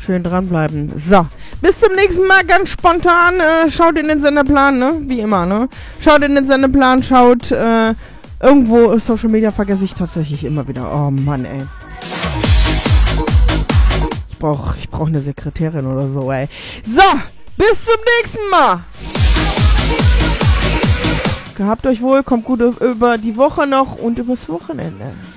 Schön dranbleiben. So, bis zum nächsten Mal, ganz spontan. Schaut in den Sendeplan, ne? Wie immer, ne? Schaut in den Sendeplan, schaut irgendwo Social Media vergesse ich tatsächlich immer wieder. Oh Mann, ey. Ich brauch eine Sekretärin oder so, ey. So, bis zum nächsten Mal. Gehabt euch wohl, kommt gut über die Woche noch und übers Wochenende.